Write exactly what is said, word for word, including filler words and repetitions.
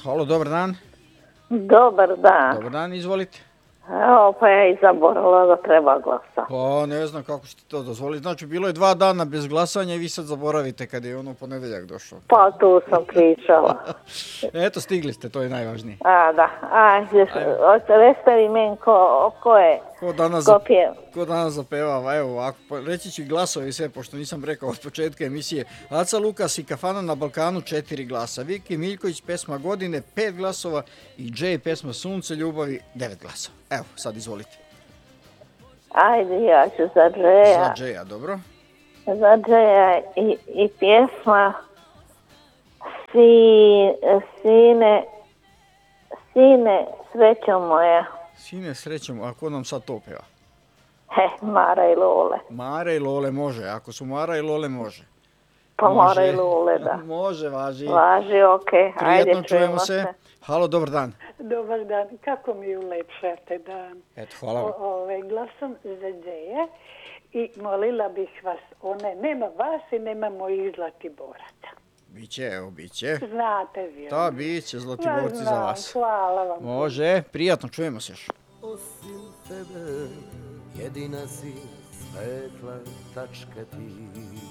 Halo, dobar dan. Dobar dan. Dobar dan, izvolite. Evo, pa ja i zaboravila da treba glasa. Pa ne znam kako ćete to dozvoliti. Znači, bilo je dva dana bez glasanja i vi sad zaboravite kad je ono ponedeljak došao. Pa tu sam pričala. Eto, stigli ste, to je najvažnije. A, da. A, recite vi meni ko, ko je, Ko danas, ko pije. ko danas zapevava, evo ovako, reći ću glasovi sve, pošto nisam rekao od početka emisije. Aca Lukas i Kafana na Balkanu, četiri glasa. Viki Miljković, pesma godine, pet glasova i Džej, pesma Sunce ljubavi, devet glasova. Evo, sad izvolite. Ajde, ja ću za Džeja. Za Džeja, dobro. Za Džeja i, i pjesma si, Sine, Sine, srećo moja. Sine, srećom, a ko nam sad to peva? He, Mara i Lole. Mara i Lole može, ako su Mara i Lole može. Pa Može. Mara i Lole, da. Može, važi. Važi, okej. Prijetno, Ajde, čujemo se. Halo, dobar dan. Dobar dan, kako mi ulepšate dan. Eto, hvala vam. O, ovaj, glasom za Džeja i molila bih vas, one, nema vas i nema mojih Zlatiboraca. Biće, evo, biće. Znate vi. Da, ono. biće, Zlatiborci za vas. Hvala vam. Može, prijatno, čujemo se još. Osim tebe, jedina si svetla tačka ti.